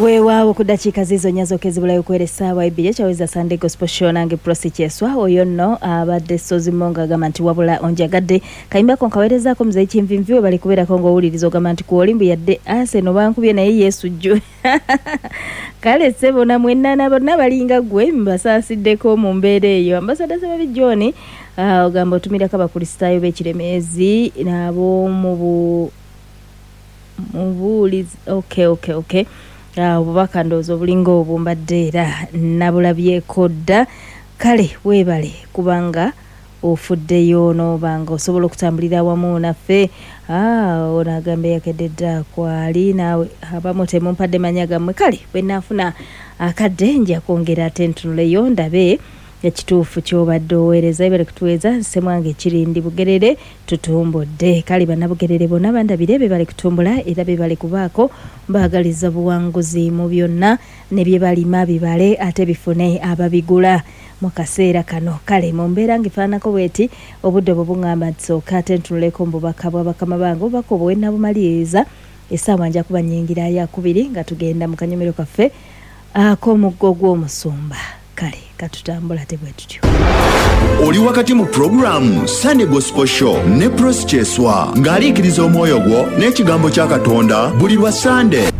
wewawo ku dakiika zizo nyazo kezibulayo kweresaawa ebiri ekyaweza Sunday Gospel Show nange Prosi Kyeswa oyo nno abadde Sozi Monga agamba nti wabula onjagadde kayimbako nkaweerezaako muzeyi Kinvinvi we bali kubeerako ng'owuliriza ogamba nti kuwolimbu yadde Arsenal bankubye naye Yesu jjo kale ssebo namwe ennana bonna balinga gwe mbasaasideko mu mbeera eyo ambasada Sababi John ogamba otumirako abakristaayo b'ekiremeezi nabo mubuulizi okay obubaka ndowooza obulinga obwo mbadde era nabulabyeko dda kale weebale kubanga ofuddeyo n'obanga osobola okutambulira awamu naffe ono agambe yakedde dda kwali naawe abamu temumpadde manya gammwe kale bwe naafuna akadde nja kwongera ate ntunuleyo ndabe ekituufu ky'obadde oweereza ebale kutuweza nsemwange Kirindi Bugerere tutumbudde kale bannabugerere bonna bandabire be bali kutumbula era be bali kubaako baagaliza buwanguzi mu byonna ne bye balima bibale ate bifune ababigula mu kaseera kano kale mu mbeera ngifaanako bweti obudde bwe buŋŋamba nti sooka ate ntunuleko mu bubaka bw'abakama bange obubaka obwo wennabumaliriza essaawa nja kuba nnyingira yakubiri nga tugenda mu kanyomero kaffe ak'omuggo gw'omusumba kale katutambula tebwe tutyo oli wakati mu program Sunday Gospel Show ne Prosi Kyeswa ng'aliikiriza omwoyo gwo n'ekigambo kya Katonda buli lwa Sunday